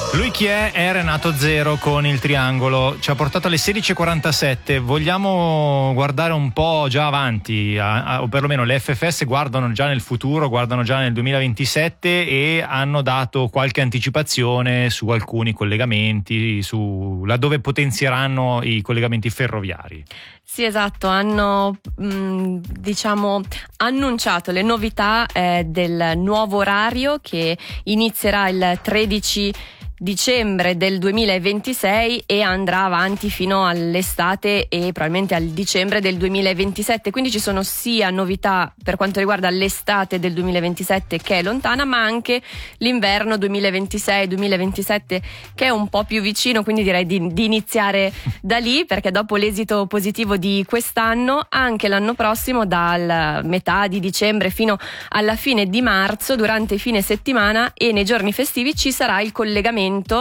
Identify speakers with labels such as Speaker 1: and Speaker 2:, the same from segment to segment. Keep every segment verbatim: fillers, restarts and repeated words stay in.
Speaker 1: Lui chi è? È Renato Zero con il Triangolo. Ci ha portato alle sedici e quarantasette. Vogliamo guardare un po' già avanti, a, a, o perlomeno le F F S guardano già nel futuro, guardano già nel duemilaventisette e hanno dato qualche anticipazione su alcuni collegamenti, su laddove potenzieranno i collegamenti ferroviari.
Speaker 2: Sì, esatto, hanno mh, diciamo annunciato le novità eh, del nuovo orario che inizierà il tredici dicembre del duemilaventisei e andrà avanti fino all'estate e probabilmente al dicembre del duemilaventisette, quindi ci sono sia novità per quanto riguarda l'estate del duemilaventisette che è lontana, ma anche l'inverno duemilaventisei duemilaventisette che è un po' più vicino, quindi direi di, di iniziare da lì, perché dopo l'esito positivo di quest'anno, anche l'anno prossimo dal metà di dicembre fino alla fine di marzo, durante i fine settimana e nei giorni festivi ci sarà il collegamento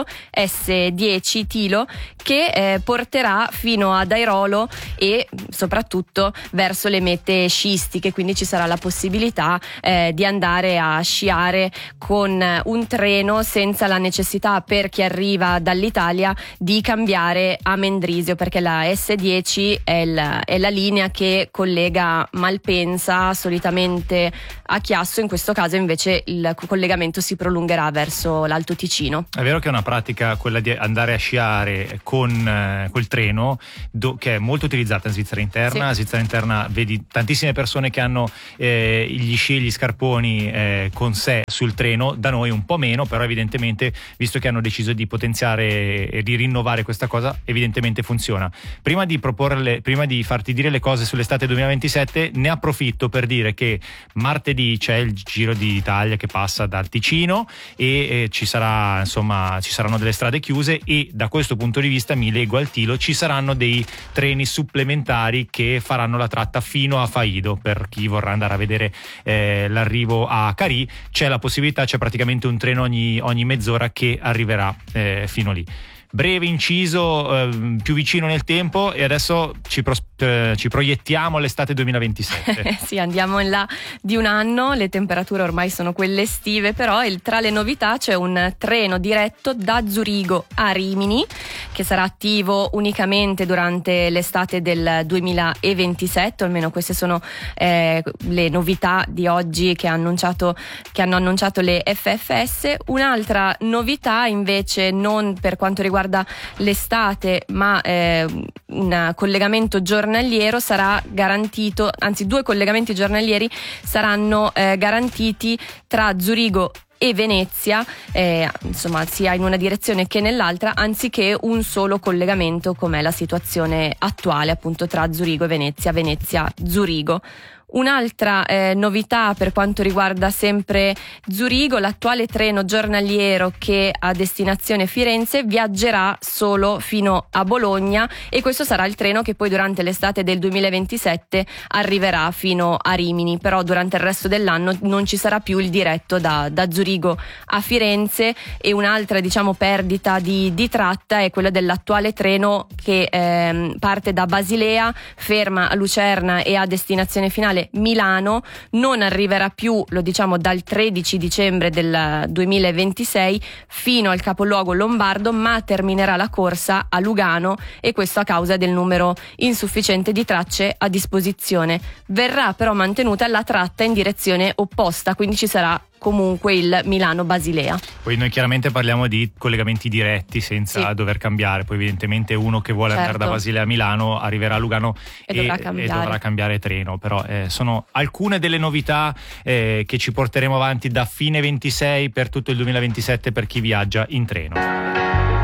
Speaker 2: S dieci Tilo che eh, porterà fino ad Airolo e soprattutto verso le mete sciistiche, quindi ci sarà la possibilità eh, di andare a sciare con un treno senza la necessità per chi arriva dall'Italia di cambiare a Mendrisio, perché la S dieci è, il, è la linea che collega Malpensa solitamente a Chiasso, in questo caso invece il collegamento si prolungherà verso l'Alto Ticino.
Speaker 1: È vero che è una pratica quella di andare a sciare con eh, col treno do, che è molto utilizzata in Svizzera interna.
Speaker 2: Sì.
Speaker 1: In Svizzera interna vedi tantissime persone che hanno eh, gli sci e gli scarponi eh, con sé sul treno, da noi un po' meno, però evidentemente visto che hanno deciso di potenziare e di rinnovare questa cosa, evidentemente funziona. Prima di proporle, prima di farti dire le cose sull'estate duemilaventisette, ne approfitto per dire che martedì c'è il Giro d'Italia che passa dal Ticino e eh, ci sarà insomma ci saranno delle strade chiuse e da questo punto di vista mi lego al Tilo, ci saranno dei treni supplementari che faranno la tratta fino a Faido. Per chi vorrà andare a vedere eh, l'arrivo a Carì c'è la possibilità, c'è praticamente un treno ogni, ogni mezz'ora che arriverà eh, fino lì. Breve inciso, eh, più vicino nel tempo, e adesso ci, pros- eh, ci proiettiamo all'estate duemilaventisette.
Speaker 2: Sì, andiamo in là di un anno, le temperature ormai sono quelle estive, però il, tra le novità c'è un treno diretto da Zurigo a Rimini che sarà attivo unicamente durante l'estate del duemilaventisette, almeno queste sono eh, le novità di oggi che, ha annunciato, che hanno annunciato le F F S. Un'altra novità invece non per quanto riguarda l'estate ma eh, un collegamento giornaliero sarà garantito, anzi due collegamenti giornalieri saranno eh, garantiti tra Zurigo e Venezia, eh, insomma sia in una direzione che nell'altra, anziché un solo collegamento come è la situazione attuale appunto tra Zurigo e Venezia, Venezia-Zurigo. Un'altra eh, novità per quanto riguarda sempre Zurigo, l'attuale treno giornaliero che a destinazione Firenze viaggerà solo fino a Bologna e questo sarà il treno che poi durante l'estate del duemilaventisette arriverà fino a Rimini, però durante il resto dell'anno non ci sarà più il diretto da, da Zurigo a Firenze. E un'altra diciamo perdita di, di tratta è quella dell'attuale treno che eh, parte da Basilea, ferma a Lucerna e a destinazione finale Milano, non arriverà più, lo diciamo, dal tredici dicembre del duemilaventisei fino al capoluogo lombardo, ma terminerà la corsa a Lugano e questo a causa del numero insufficiente di tracce a disposizione. Verrà però mantenuta la tratta in direzione opposta, quindi ci sarà comunque il Milano-Basilea.
Speaker 1: Poi noi chiaramente parliamo di collegamenti diretti senza
Speaker 2: sì.
Speaker 1: dover cambiare, poi evidentemente uno che vuole
Speaker 2: certo.
Speaker 1: andare da Basilea a Milano arriverà a Lugano
Speaker 2: e,
Speaker 1: e,
Speaker 2: dovrà, cambiare.
Speaker 1: e dovrà cambiare treno, però eh, sono alcune delle novità eh, che ci porteremo avanti da fine ventisei per tutto il duemilaventisette per chi viaggia in treno.